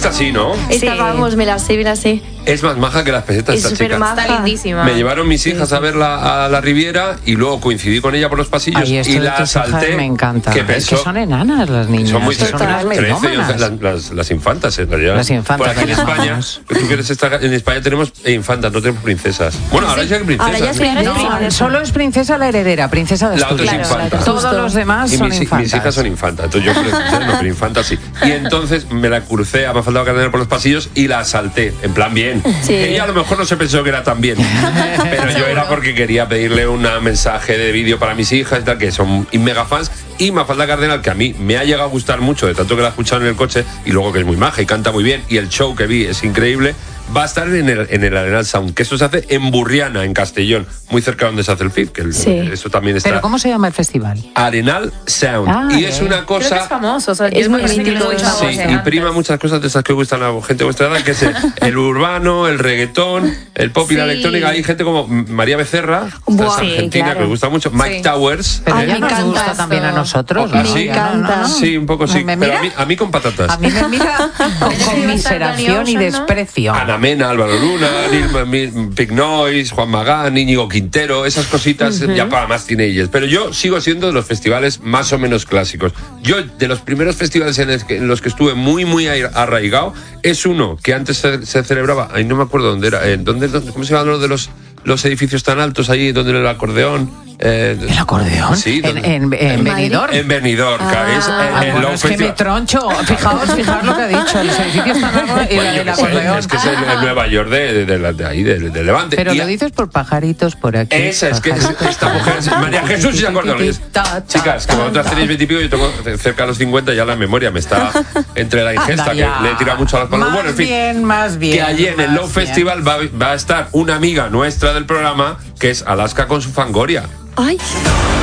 Esta sí, ¿no? Esta, vamos, me la sé. Es más maja que las pesetas, esta chica. Está lindísima. Me llevaron mis hijas a verla a la Riviera y luego coincidí con ella por los pasillos y la salté. Me encanta. Que Es que son enanas las niñas. Son muy 13 y 11, las infantas, en realidad. Las infantas. Por aquí en España, tú quieres estar, en España tenemos infantas, no tenemos princesas. Bueno, ahora ya hay princesas. Ahora ya sí, no, solo es princesa la heredera, princesa de Asturias. La otra es infanta. Todos los demás y son infantas. Mis hijas son infantas, entonces yo princesa no, pero infantas sí. Y entonces me la crucé a Mafalda Cardenal por los pasillos y la salté, en plan bien. Sí. Ella a lo mejor no se pensó que era tan bien, pero yo era porque quería pedirle un mensaje de vídeo para mis hijas y tal, que son mega fans. Y Mafalda Cardenal, que a mí me ha llegado a gustar mucho, de tanto que la he escuchado en el coche, y luego que es muy maja y canta muy bien, y el show que vi es increíble, va a estar en el Arenal Sound, que eso se hace en Burriana, en Castellón, muy cerca donde se hace el FIP, que eso también está. ¿Pero cómo se llama el festival? Arenal Sound. Y es una cosa... Creo que es famoso, o sea, es muy mítico. Sí, y prima muchas cosas de esas que gustan a la gente de vuestra edad, que es el urbano, el reggaetón, el pop y la electrónica. Hay gente como María Becerra, esa argentina, que me gusta mucho, Mike Towers. Pero me nos gusta también a nosotros. Me encanta. Sí, un poco sí, pero a mí con patatas. A mí me mira con conmiseración y desprecio. Ana Mena, Álvaro Luna, Big Noise, Juan Magán, Íñigo Quintero, esas cositas ya para más teenagers. Pero yo sigo siendo de los festivales más o menos clásicos. Yo, de los primeros festivales en los que estuve muy arraigado, es uno que antes se celebraba, ahí no me acuerdo dónde era, ¿cómo se llama lo de los edificios tan altos ahí, donde el acordeón? ¿El acordeón? Sí. ¿En Benidorm? En Benidorm, es que me troncho. Fijaos lo que ha dicho. Los edificios están largos y la del acordeón. Es que es el Nueva York de ahí, de Levante. Pero lo dices por pajaritos por aquí. Esa es que esta mujer, María Jesús, ¿se acuerdan? Chicas, como vosotras tenéis 20 y pico, yo tengo cerca de los 50, ya la memoria me está entre la ingesta, que le he tirado mucho a las palabras. Bueno, en fin, más bien. Que allí en el Love Festival va a estar una amiga nuestra del programa, que es Alaska con su Fangoria. Ay.